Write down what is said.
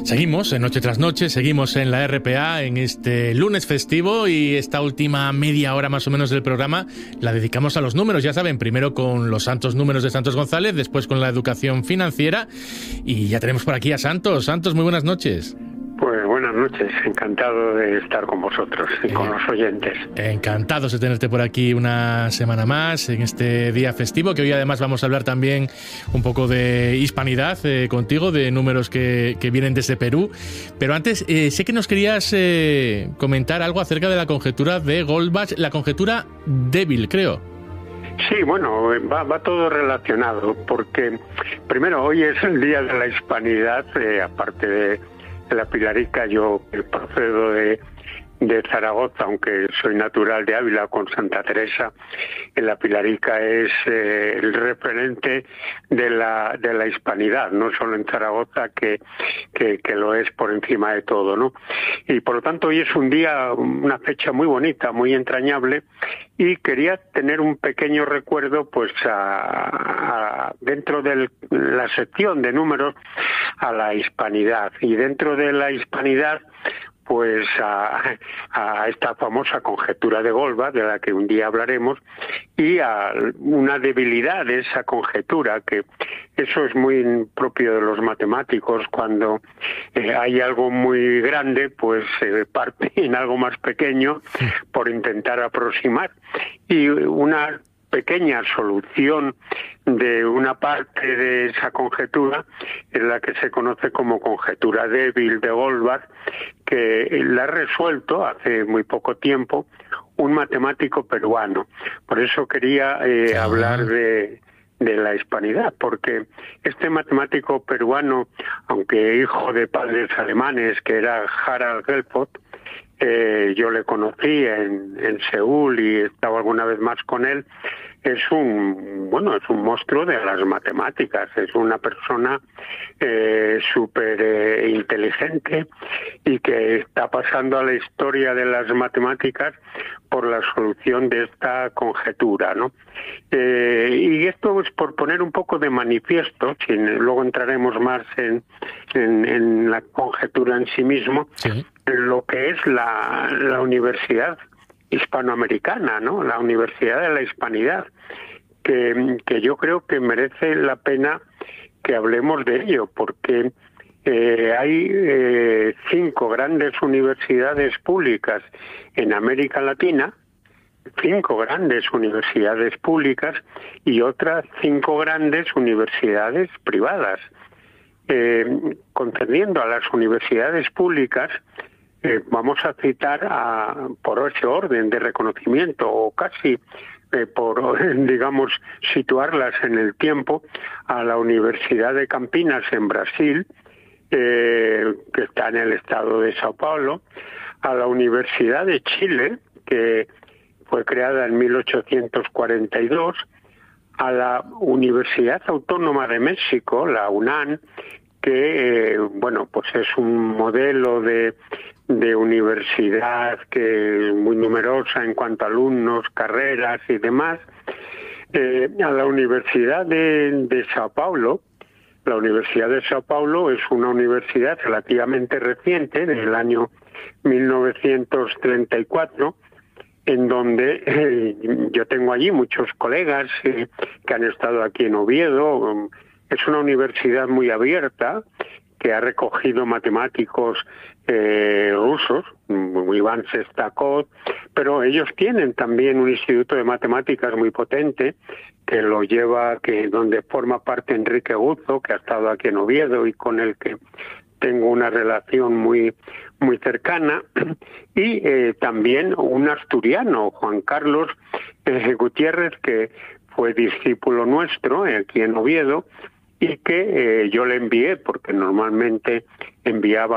Seguimos en Noche tras Noche, seguimos en la RPA en este lunes festivo y esta última media hora más o menos del programa la dedicamos a los números, ya saben, primero con los santos números de Santos González, después con la educación financiera y ya tenemos por aquí a Santos. Santos, muy buenas noches. Pues buenas noches, encantado de estar con vosotros y con los oyentes. Encantados de tenerte por aquí una semana más en este día festivo, que hoy además vamos a hablar también un poco de hispanidad contigo, de números que vienen desde Perú. Pero antes, sé que nos querías comentar algo acerca de la conjetura de Goldbach, la conjetura débil, creo. Sí, bueno, va todo relacionado, porque primero hoy es el Día de la Hispanidad, aparte de la Pilarica. Yo procedo de Zaragoza, aunque soy natural de Ávila con Santa Teresa. En la Pilarica es el referente de la hispanidad, no solo en Zaragoza, que lo es por encima de todo, ¿no? Y por lo tanto hoy es un día, una fecha muy bonita, muy entrañable, y quería tener un pequeño recuerdo, pues, dentro de la sección de números, a la hispanidad. Y dentro de la hispanidad, pues a esta famosa conjetura de Goldbach, de la que un día hablaremos, y a una debilidad de esa conjetura, que eso es muy propio de los matemáticos. Cuando hay algo muy grande, pues se parte en algo más pequeño por intentar aproximar. Y una pequeña solución de una parte de esa conjetura es la que se conoce como conjetura débil de Goldbach, que la ha resuelto hace muy poco tiempo un matemático peruano. Por eso quería hablar de la hispanidad, porque este matemático peruano, aunque hijo de padres alemanes, que era Harald Gelfond, yo le conocí en Seúl y he estado alguna vez más con él. Es un monstruo de las matemáticas, es una persona súper inteligente y que está pasando a la historia de las matemáticas por la solución de esta conjetura, ¿no? Y esto es por poner un poco de manifiesto, luego entraremos más en la conjetura en sí mismo, sí, lo que es la universidad hispanoamericana, ¿no? La Universidad de la Hispanidad, que yo creo que merece la pena que hablemos de ello, porque hay 5 grandes universidades públicas en América Latina, 5 grandes universidades públicas y otras 5 grandes universidades privadas. Concerniendo a las universidades públicas, vamos a citar por ese orden de reconocimiento, o casi por, digamos, situarlas en el tiempo, a la Universidad de Campinas en Brasil, que está en el estado de Sao Paulo, a la Universidad de Chile, que fue creada en 1842, a la Universidad Autónoma de México, la UNAM, que pues es un modelo de universidad que es muy numerosa en cuanto a alumnos, carreras y demás, a la Universidad de Sao Paulo. La Universidad de Sao Paulo es una universidad relativamente reciente, del año 1934, en donde yo tengo allí muchos colegas que han estado aquí en Oviedo. Es una universidad muy abierta, que ha recogido matemáticos rusos, Iván Sestakov, pero ellos tienen también un instituto de matemáticas muy potente, que lo lleva, donde forma parte Enrique Guzzo, que ha estado aquí en Oviedo y con el que tengo una relación muy muy cercana, y también un asturiano, Juan Carlos Gutiérrez, que fue discípulo nuestro aquí en Oviedo, y que yo le envié, porque normalmente enviaba